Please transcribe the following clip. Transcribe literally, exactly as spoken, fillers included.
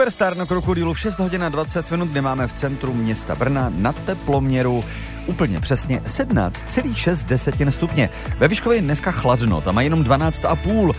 Superstar na Krokodýlu v šest hodin a dvacet minut, kde máme v centru města Brna na teploměru úplně přesně sedmnáct celá šest stupně. Ve Vyškově je dneska chladno, tam má jenom dvanáct celá pět.